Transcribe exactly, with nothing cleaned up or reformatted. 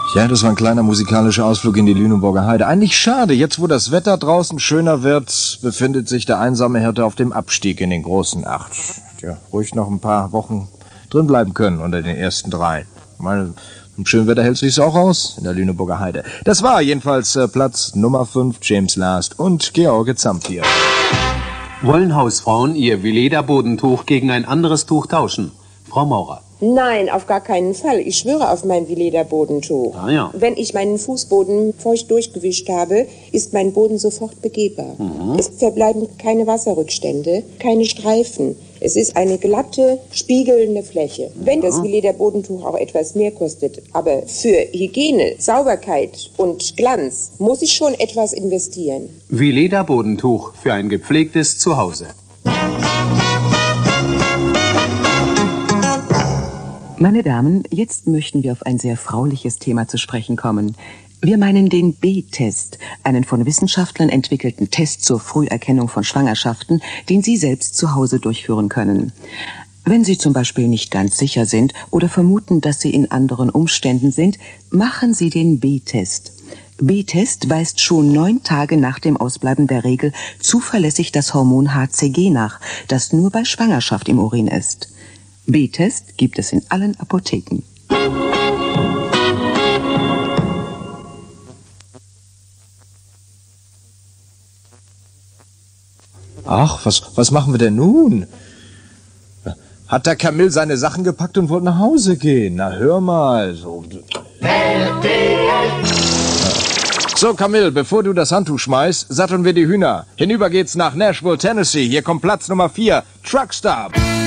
Ja, das war ein kleiner musikalischer Ausflug in die Lüneburger Heide. Eigentlich schade, jetzt wo das Wetter draußen schöner wird, befindet sich der einsame Hirte auf dem Abstieg in den großen Acht. Ja, ruhig noch ein paar Wochen drin bleiben können unter den ersten drei. Meine, im schönen Wetter hält sich's auch aus in der Lüneburger Heide. Das war jedenfalls äh, Platz Nummer fünf, James Last und George Zampier. Wollen Hausfrauen ihr Veleda-Bodentuch gegen ein anderes Tuch tauschen? Frau Maurer. Nein, auf gar keinen Fall. Ich schwöre auf mein Veleda-Bodentuch. Ah, ja. Wenn ich meinen Fußboden feucht durchgewischt habe, ist mein Boden sofort begehbar. Mhm. Es verbleiben keine Wasserrückstände, keine Streifen. Es ist eine glatte, spiegelnde Fläche. Wenn das Veleda-Bodentuch auch etwas mehr kostet, aber für Hygiene, Sauberkeit und Glanz muss ich schon etwas investieren. Veleda-Bodentuch für ein gepflegtes Zuhause. Meine Damen, jetzt möchten wir auf ein sehr frauliches Thema zu sprechen kommen. Wir meinen den B-Test, einen von Wissenschaftlern entwickelten Test zur Früherkennung von Schwangerschaften, den Sie selbst zu Hause durchführen können. Wenn Sie zum Beispiel nicht ganz sicher sind oder vermuten, dass Sie in anderen Umständen sind, machen Sie den B-Test. B-Test weist schon neun Tage nach dem Ausbleiben der Regel zuverlässig das Hormon H C G nach, das nur bei Schwangerschaft im Urin ist. B-Test gibt es in allen Apotheken. Ach, was, was machen wir denn nun? Hat der Camille seine Sachen gepackt und wollte nach Hause gehen? Na, hör mal. So, so Camille, bevor du das Handtuch schmeißt, satteln wir die Hühner. Hinüber geht's nach Nashville, Tennessee. Hier kommt Platz Nummer vier, Truckstop.